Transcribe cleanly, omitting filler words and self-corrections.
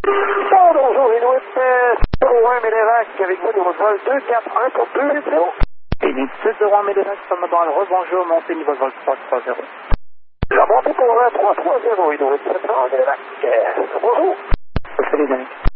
Bon, bonjour, Inuit 01 Mélérac, avec vous, numéro de vol 241 pour 280. Inuit 01 Mélérac, Commodore, rebonjour, montée niveau de vol 330. La montée pour 330, Inuit 01 Mélérac. Bonjour. Salut, Daniel.